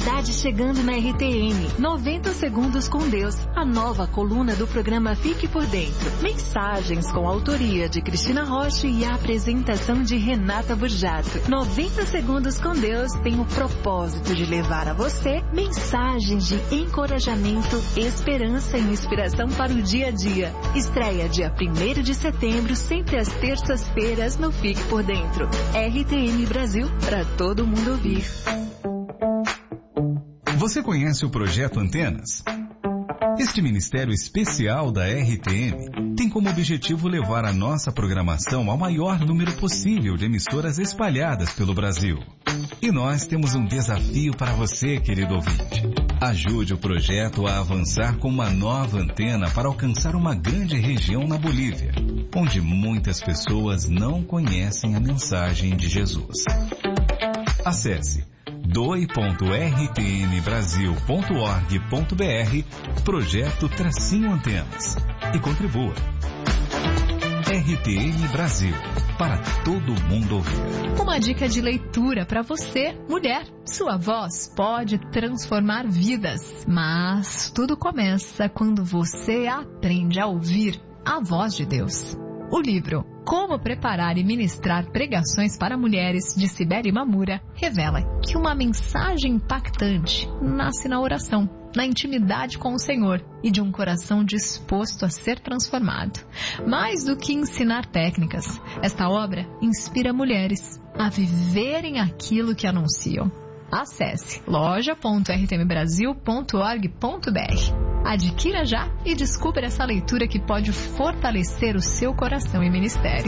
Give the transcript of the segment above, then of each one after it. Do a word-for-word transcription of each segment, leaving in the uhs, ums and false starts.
novidade chegando na R T M. noventa segundos com Deus. A nova coluna do programa Fique por Dentro. Mensagens com a autoria de Cristina Rocha e a apresentação de Renata Burjato. noventa segundos com Deus tem o propósito de levar a você mensagens de encorajamento, esperança e inspiração para o dia a dia. Estreia dia primeiro de setembro, sempre às terças-feiras no Fique por Dentro. R T M Brasil, para todo mundo ouvir. Você conhece o Projeto Antenas? Este ministério especial da R T M tem como objetivo levar a nossa programação ao maior número possível de emissoras espalhadas pelo Brasil. E nós temos um desafio para você, querido ouvinte. Ajude o projeto a avançar com uma nova antena para alcançar uma grande região na Bolívia, onde muitas pessoas não conhecem a mensagem de Jesus. Acesse doe ponto r t m brasil ponto org ponto b r Projeto Tracinho Antenas e contribua. R T M Brasil, para todo mundo ouvir. Uma dica de leitura para você, mulher. Sua voz pode transformar vidas, mas tudo começa quando você aprende a ouvir a voz de Deus. O livro Como Preparar e Ministrar Pregações para Mulheres, de Cibele Mamura, revela que uma mensagem impactante nasce na oração, na intimidade com o Senhor e de um coração disposto a ser transformado. Mais do que ensinar técnicas, esta obra inspira mulheres a viverem aquilo que anunciam. Acesse loja ponto r t m brasil ponto org ponto b r. Adquira já e descubra essa leitura que pode fortalecer o seu coração e ministério.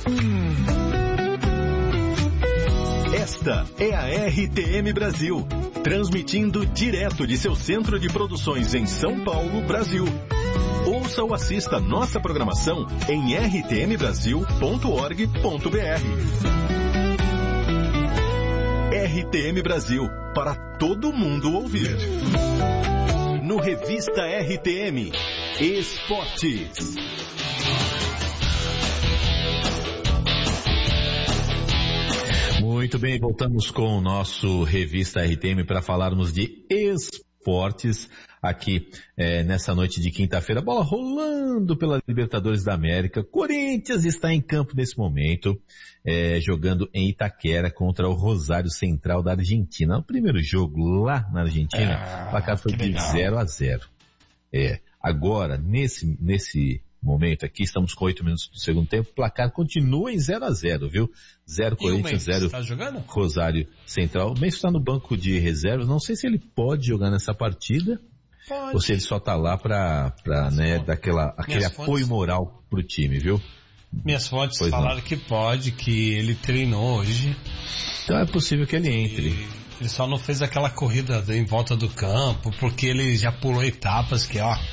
Esta é a R T M Brasil, transmitindo direto de seu centro de produções em São Paulo, Brasil. Ouça ou assista nossa programação em r t m brasil ponto org ponto b r. R T M Brasil, para todo mundo ouvir. No Revista R T M, Esportes. Muito bem, voltamos com o nosso Revista R T M para falarmos de esportes aqui é, nessa noite de quinta-feira. Bola rolando pela Libertadores da América. Corinthians está em campo nesse momento, é, jogando em Itaquera contra o Rosário Central da Argentina. O primeiro jogo lá na Argentina, ah, o placar foi de zero a zero. É, agora, nesse, nesse momento aqui, estamos com oito minutos do segundo tempo, o placar continua em zero a zero, viu? zero Corinthians, zero tá Rosário Central. O Mendes está no banco de reservas, não sei se ele pode jogar nessa partida, pode, ou se ele só tá lá pra, pra né, dar aquela, aquele apoio fontes, moral pro time, viu? Minhas fontes pois falaram não. que pode, que ele treinou hoje. Então é possível que ele entre. E ele só não fez aquela corrida em volta do campo, porque ele já pulou etapas que, ó...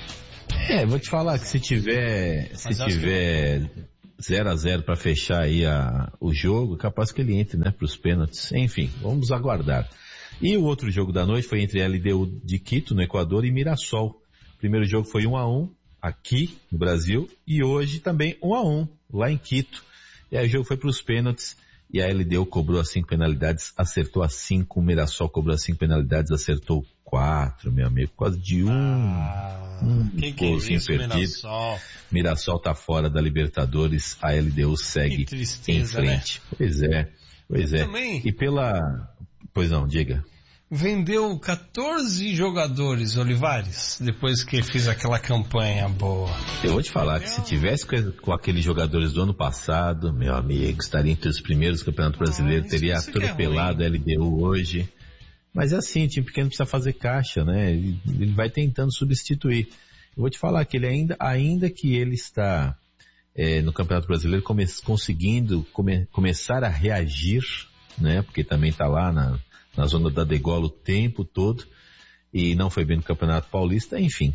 É, vou te falar que se tiver, se tiver zero a zero para fechar aí a, o jogo, capaz que ele entre, né, pros pênaltis. Enfim, vamos aguardar. E o outro jogo da noite foi entre a L D U de Quito, no Equador, e Mirassol. O primeiro jogo foi um a um aqui no Brasil, e hoje também um a um lá em Quito. E aí o jogo foi pros pênaltis, e a L D U cobrou as cinco penalidades, acertou as cinco, o Mirassol cobrou as cinco penalidades, acertou quatro, meu amigo, quase de um, ah, um que que golzinho é isso, perdido. Mirassol? Mirassol tá fora da Libertadores, a L D U segue tristeza, em frente. Né? Pois é, pois é. Também... E pela... Pois não, diga. Vendeu quatorze jogadores, Olivares, depois que fez aquela campanha boa. Eu vou te falar que se tivesse com, com aqueles jogadores do ano passado, meu amigo, estaria entre os primeiros do Campeonato Brasileiro, ah, teria atropelado a L D U hoje. Mas é assim, o time pequeno precisa fazer caixa, né? Ele, ele vai tentando substituir. Eu vou te falar que ele ainda, ainda que ele está é, no Campeonato Brasileiro come, conseguindo come, começar a reagir, né? Porque também está lá na, na zona da degola o tempo todo e não foi bem no Campeonato Paulista, enfim.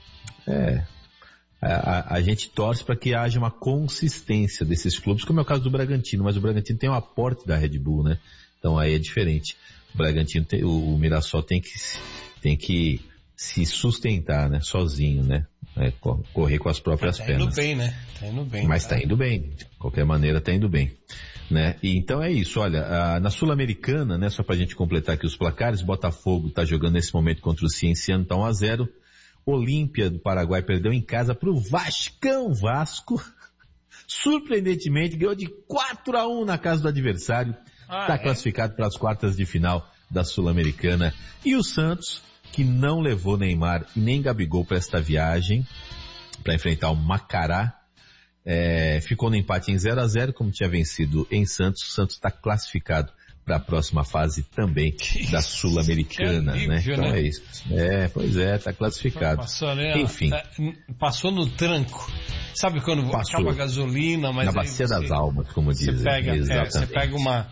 É, a, a gente torce para que haja uma consistência desses clubes, como é o caso do Bragantino, mas o Bragantino tem um aporte da Red Bull, né? Então aí é diferente. O Bragantino, tem, o, o Mirassol tem que, tem que se sustentar, né? Sozinho, né? né? Correr com as próprias tá pernas. Tá indo bem, né? Tá indo bem. Mas tá, tá indo bem, de qualquer maneira tá indo bem. Né? E então é isso, olha, a, na Sul-Americana, né, só pra gente completar aqui os placares, Botafogo tá jogando nesse momento contra o Cienciano, tá um a zero. Olímpia do Paraguai perdeu em casa pro Vascão Vasco. Surpreendentemente ganhou de quatro a um na casa do adversário. Ah, tá é? classificado para as quartas de final da Sul-Americana. E o Santos, que não levou Neymar e nem Gabigol para esta viagem, para enfrentar o Macará, É, ficou no empate em zero a zero, como tinha vencido em Santos. O Santos está classificado para a próxima fase também que da Sul-Americana, né? Alívio, então né? é isso. É, pois é, está classificado. Passou, né? Enfim. Passou no tranco. Sabe quando Passou. acaba a gasolina, mas na aí bacia você, das almas, como você dizem. pega, é, Exatamente. você pega uma...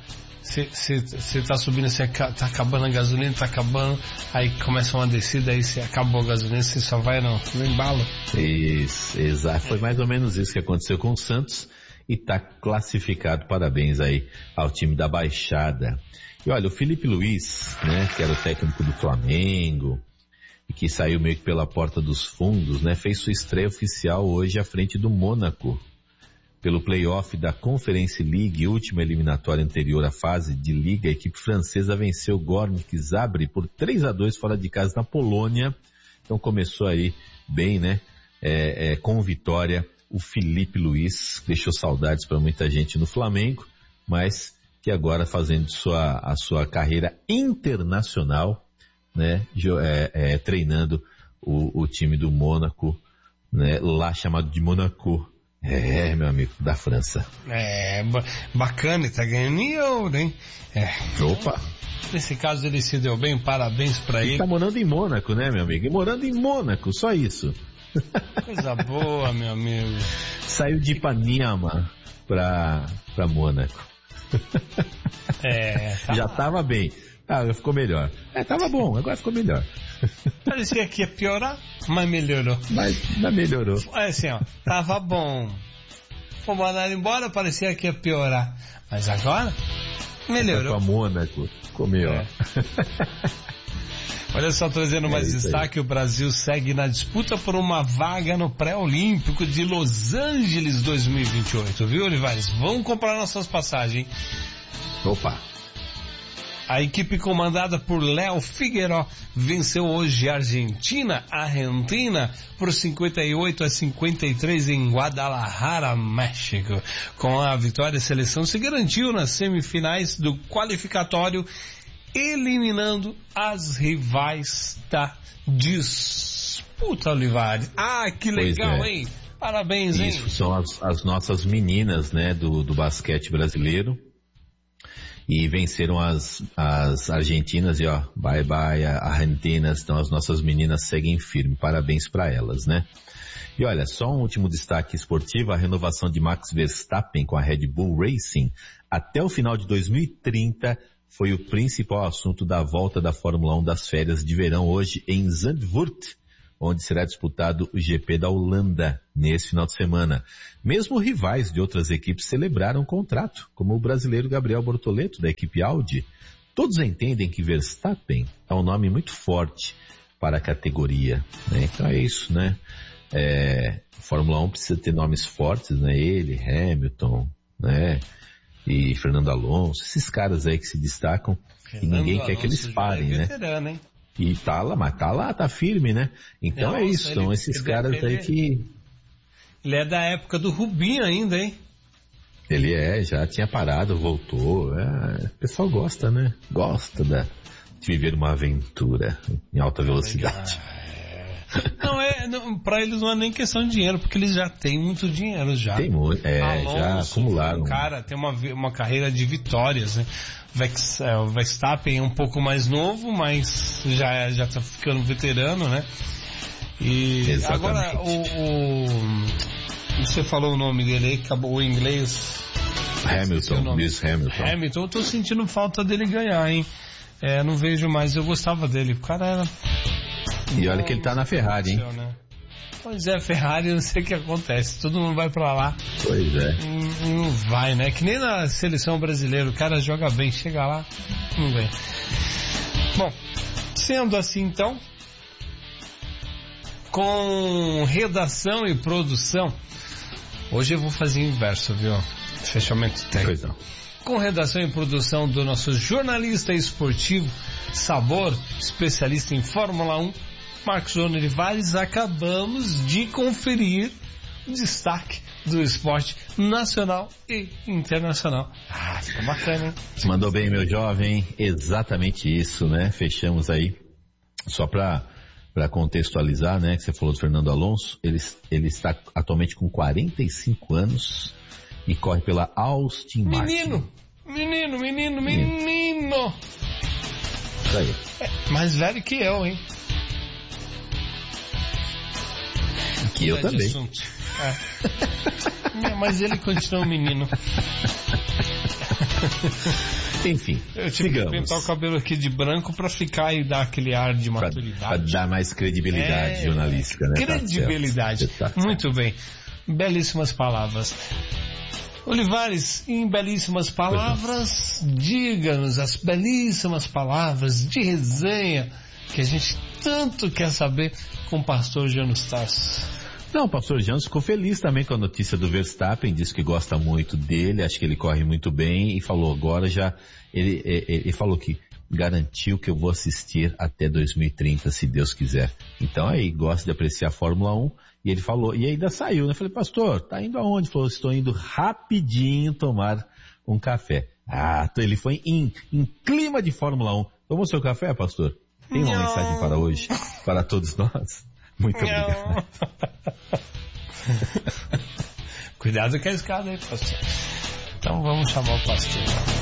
Você tá subindo, você tá acabando a gasolina, tá acabando, aí começa uma descida, aí você acabou a gasolina, você só vai no, no embalo. Isso, exato. Foi mais ou menos isso que aconteceu com o Santos e tá classificado. Parabéns aí ao time da Baixada. E olha, o Felipe Luiz, né, que era o técnico do Flamengo e que saiu meio que pela porta dos fundos, né, fez sua estreia oficial hoje à frente do Mônaco. Pelo play-off da Conference League, última eliminatória anterior à fase de liga, a equipe francesa venceu o Gornik Zabrze por três a dois fora de casa na Polônia. Então começou aí bem, né? É, é, com vitória, o Felipe Luiz deixou saudades para muita gente no Flamengo, mas que agora fazendo sua, a sua carreira internacional, né? É, é, treinando o, o time do Mônaco, né? Lá chamado de Monaco. É, meu amigo, da França. É, bacana, tá ganhando em ouro, hein? É. Opa! Nesse caso ele se deu bem, parabéns pra ele. Ele tá morando em Mônaco, né, meu amigo? E morando em Mônaco, só isso. Coisa boa, meu amigo. Saiu de Ipanema pra, pra Mônaco. É. Tá. Já tava bem. Ah, ficou melhor. É, tava bom, agora ficou melhor. Parecia que ia piorar, mas melhorou. Mas, mas melhorou. É assim, ó, tava bom. Foi mandado embora, parecia que ia piorar. Mas agora, melhorou. Tá com a Mônaco, ficou melhor. É. Olha só, trazendo mais é destaque, o Brasil segue na disputa por uma vaga no pré-olímpico de Los Angeles dois mil e vinte e oito, viu, Olivares? Vamos comprar nossas passagens. Opa! A equipe comandada por Léo Figueiró venceu hoje a Argentina, a Argentina, por cinquenta e oito a cinquenta e três em Guadalajara, México. Com a vitória, a seleção se garantiu nas semifinais do qualificatório, eliminando as rivais da disputa, Olivares. Ah, que legal, é. hein? Parabéns, hein? Isso, são as, as nossas meninas, né, do, do basquete brasileiro. E venceram as, as argentinas e ó, bye bye Argentinas, então as nossas meninas seguem firme, parabéns para elas, né? E olha, só um último destaque esportivo, a renovação de Max Verstappen com a Red Bull Racing até o final de dois mil e trinta foi o principal assunto da volta da Fórmula um das férias de verão hoje em Zandvoort, onde será disputado o G P da Holanda nesse final de semana. Mesmo rivais de outras equipes celebraram o contrato, como o brasileiro Gabriel Bortoleto, da equipe Audi. Todos entendem que Verstappen é um nome muito forte para a categoria, né? Então é isso, né? É, a Fórmula um precisa ter nomes fortes, né? Ele, Hamilton, né? E Fernando Alonso, esses caras aí que se destacam, Fernando e ninguém Alonso quer que eles parem, é veterano, né? Hein? E tá lá, mas tá lá, tá firme, né? Então Nossa, é isso, são esses ele, caras ele, aí que... Ele é da época do Rubinho ainda, hein? Ele é, já tinha parado, voltou. É, o pessoal gosta, né? Gosta da, de viver uma aventura em alta velocidade. Não, é, não, pra eles não é nem questão de dinheiro, porque eles já têm muito dinheiro já. Tem muito, é, Alonso, já acumularam. O cara tem uma, uma carreira de vitórias, né? Vex, é, o Verstappen é um pouco mais novo, mas já, já tá ficando veterano, né? E Exatamente. Agora o, o... Você falou o nome dele aí, acabou o inglês. Hamilton, Lewis Hamilton. Hamilton, eu tô sentindo falta dele ganhar, hein? É, não vejo mais, eu gostava dele. O cara era... E olha que ele tá na Ferrari, hein? Né? Pois é, Ferrari, não sei o que acontece. Todo mundo vai pra lá. Pois é. E não vai, né? Que nem na seleção brasileira. O cara joga bem, chega lá, não vem. Bom, sendo assim então, com redação e produção. Hoje eu vou fazer o inverso, viu? Fechamento técnico. Com redação e produção do nosso jornalista esportivo Sabor, especialista em Fórmula um, Marcos Olivares. Acabamos de conferir o destaque do esporte nacional e internacional. Ah, ficou bacana, hein? Mandou bem, meu jovem. Exatamente isso, né? Fechamos aí. Só para para contextualizar, né? Que você falou do Fernando Alonso. Ele, ele está atualmente com quarenta e cinco anos e corre pela Austin Martin. Menino, menino, menino, menino. Isso aí. É mais velho que eu, hein? Que eu também. É. Mas ele continua um menino. Enfim, eu tive sigamos. que pintar o cabelo aqui de branco pra ficar e dar aquele ar de maturidade. Pra, pra dar mais credibilidade é, jornalística, né? Credibilidade. Tá certo. Muito bem. Belíssimas palavras. Olivares, em belíssimas palavras, diga-nos as belíssimas palavras de resenha que a gente tanto quer saber com o pastor Janus Tarso. Não, o pastor Janus ficou feliz também com a notícia do Verstappen, disse que gosta muito dele, acho que ele corre muito bem e falou agora já, ele, ele, ele falou que garantiu que eu vou assistir até dois mil e trinta, se Deus quiser. Então aí, gosta de apreciar a Fórmula um e ele falou, e ainda saiu, né? Eu falei, pastor, tá indo aonde? Ele falou, estou indo rapidinho tomar um café. Ah, ele foi em, em clima de Fórmula um. Tomou seu café, pastor? Tem uma Não. mensagem para hoje, para todos nós? Muito Não. obrigado. Cuidado com a escada aí, pastor. Então vamos chamar o pastor.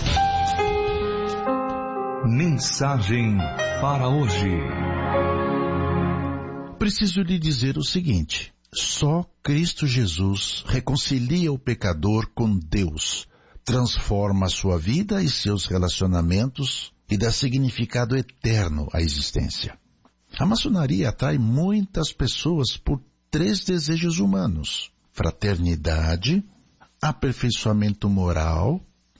Mensagem para hoje. Preciso lhe dizer o seguinte: só Cristo Jesus reconcilia o pecador com Deus, transforma a sua vida e seus relacionamentos e dá significado eterno à existência. A maçonaria atrai muitas pessoas por três desejos humanos: fraternidade, aperfeiçoamento moral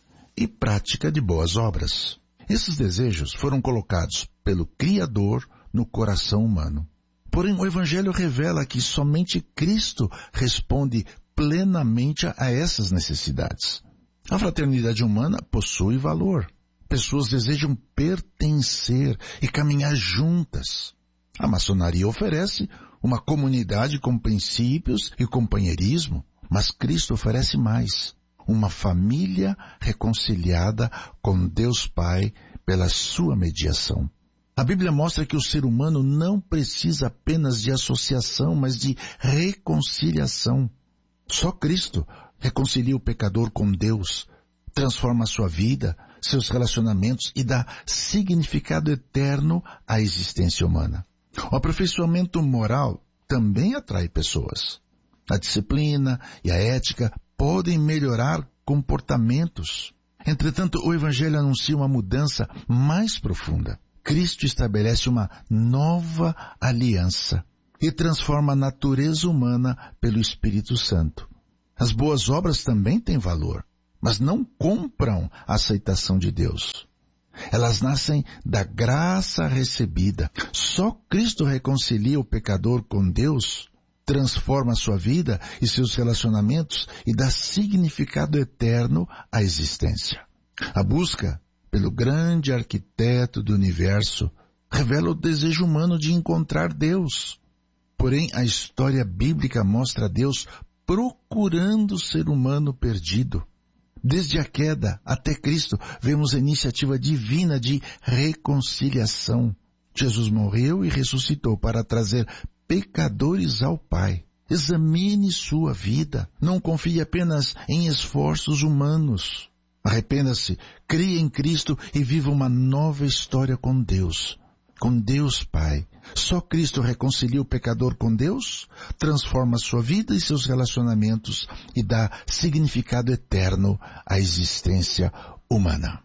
e prática de boas obras. Esses desejos foram colocados pelo Criador no coração humano. Porém, o Evangelho revela que somente Cristo responde plenamente a essas necessidades. A fraternidade humana possui valor. Pessoas desejam pertencer e caminhar juntas. A maçonaria oferece uma comunidade com princípios e companheirismo, mas Cristo oferece mais: uma família reconciliada com Deus Pai pela sua mediação. A Bíblia mostra que o ser humano não precisa apenas de associação, mas de reconciliação. Só Cristo reconcilia o pecador com Deus, transforma a sua vida, seus relacionamentos e dá significado eterno à existência humana. O aperfeiçoamento moral também atrai pessoas. A disciplina e a ética podem melhorar comportamentos. Entretanto, o Evangelho anuncia uma mudança mais profunda. Cristo estabelece uma nova aliança e transforma a natureza humana pelo Espírito Santo. As boas obras também têm valor, mas não compram a aceitação de Deus. Elas nascem da graça recebida. Só Cristo reconcilia o pecador com Deus, transforma a sua vida e seus relacionamentos e dá significado eterno à existência. A busca pelo grande arquiteto do universo revela o desejo humano de encontrar Deus. Porém, a história bíblica mostra Deus procurando o ser humano perdido. Desde a queda até Cristo, vemos a iniciativa divina de reconciliação. Jesus morreu e ressuscitou para trazer pecadores ao Pai. Examine sua vida. Não confie apenas em esforços humanos. Arrependa-se, crie em Cristo e viva uma nova história com Deus. Com Deus Pai. Só Cristo reconcilia o pecador com Deus, transforma sua vida e seus relacionamentos e dá significado eterno à existência humana.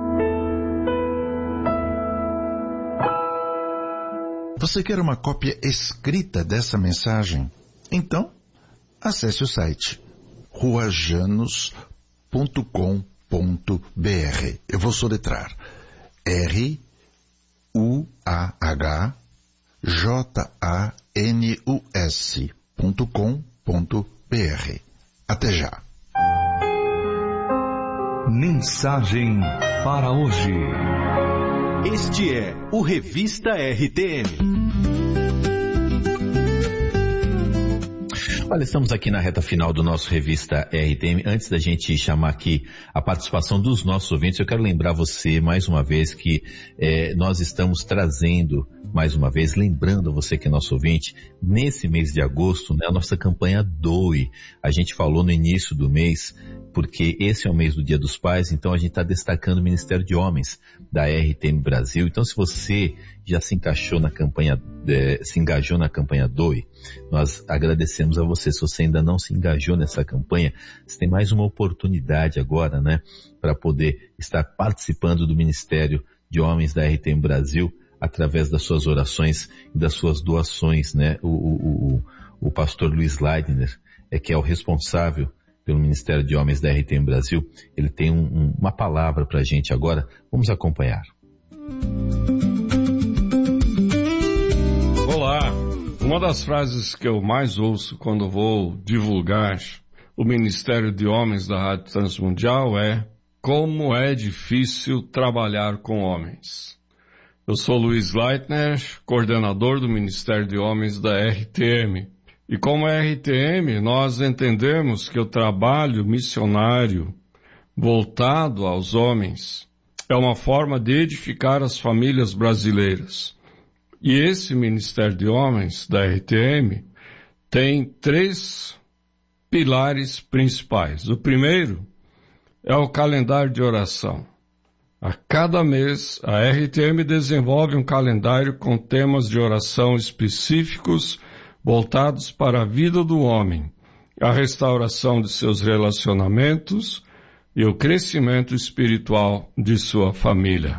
Você quer uma cópia escrita dessa mensagem? Então, acesse o site rua janus ponto com ponto b r. Eu vou soletrar R U A H j a n u s ponto com ponto b r. Até já. Mensagem para hoje. Este é o Revista R T M. Olha, estamos aqui na reta final do nosso Revista R T M. Antes da gente chamar aqui a participação dos nossos ouvintes, eu quero lembrar você mais uma vez que eh, nós estamos trazendo, mais uma vez, lembrando a você que é nosso ouvinte, nesse mês de agosto, né, a nossa campanha Doe. A gente falou no início do mês, porque esse é o mês do Dia dos Pais, então a gente está destacando o Ministério de Homens da R T M Brasil. Então, se você já se encaixou na campanha, eh, se engajou na campanha Doe, nós agradecemos a você. Se você ainda não se engajou nessa campanha, você tem mais uma oportunidade agora, né, para poder estar participando do Ministério de Homens da R T M Brasil através das suas orações e das suas doações, né? O, o, o, o pastor Luiz Leitner, é, que é o responsável pelo Ministério de Homens da R T M Brasil, ele tem um, um, uma palavra para a gente agora. Vamos acompanhar. Olá, uma das frases que eu mais ouço quando vou divulgar o Ministério de Homens da Rádio Transmundial é: como é difícil trabalhar com homens. Eu sou Luiz Leitner, coordenador do Ministério de Homens da R T M. E como R T M, nós entendemos que o trabalho missionário voltado aos homens é uma forma de edificar as famílias brasileiras. E esse Ministério de Homens da R T M tem três pilares principais. O primeiro é o calendário de oração. A cada mês, a R T M desenvolve um calendário com temas de oração específicos voltados para a vida do homem, a restauração de seus relacionamentos e o crescimento espiritual de sua família.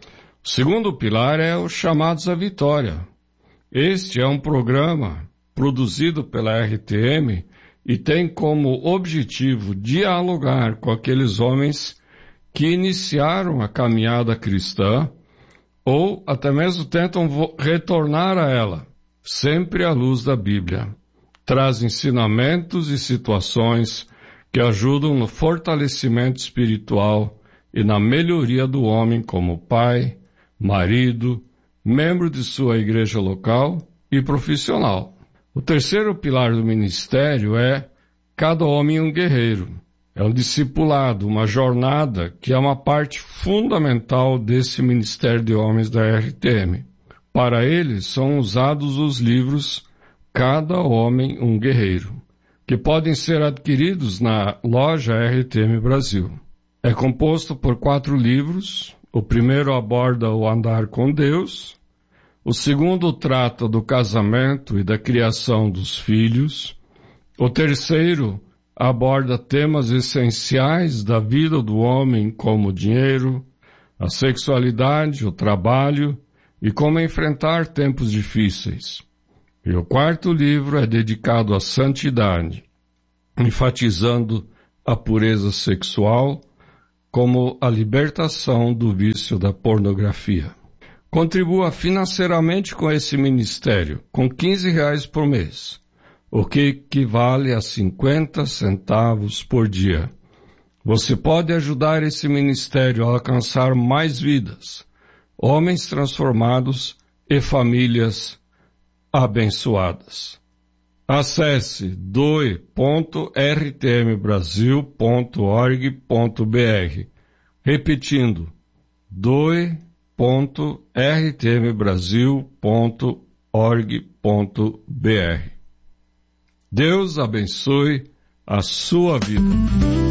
O segundo pilar é os Chamados à Vitória. Este é um programa produzido pela R T M e tem como objetivo dialogar com aqueles homens que iniciaram a caminhada cristã ou até mesmo tentam retornar a ela, sempre à luz da Bíblia. Traz ensinamentos e situações que ajudam no fortalecimento espiritual e na melhoria do homem como pai, marido, membro de sua igreja local e profissional. O terceiro pilar do ministério é Cada Homem um Guerreiro. É um discipulado, uma jornada que é uma parte fundamental desse Ministério de Homens da R T M. Para ele são usados os livros Cada Homem um Guerreiro, que podem ser adquiridos na loja R T M Brasil. É composto por quatro livros. O primeiro aborda o andar com Deus. O segundo trata do casamento e da criação dos filhos. O terceiro aborda temas essenciais da vida do homem, como o dinheiro, a sexualidade, o trabalho e como enfrentar tempos difíceis. E o quarto livro é dedicado à santidade, enfatizando a pureza sexual como a libertação do vício da pornografia. Contribua financeiramente com esse ministério, com quinze reais por mês, o que equivale a cinquenta centavos por dia. Você pode ajudar esse ministério a alcançar mais vidas, homens transformados e famílias abençoadas. Acesse doe ponto r t m brasil ponto org ponto b r. Repetindo, doe ponto r t m brasil ponto org ponto b r. Deus abençoe a sua vida.